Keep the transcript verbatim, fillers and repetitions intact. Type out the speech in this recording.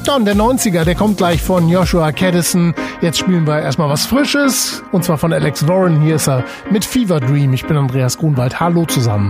Breakdown der neunziger, der kommt gleich von Joshua Caddison. Jetzt spielen wir erstmal was Frisches, und zwar von Alex Warren. Hier ist er mit Fever Dream. Ich bin Andreas Grunwald. Hallo zusammen.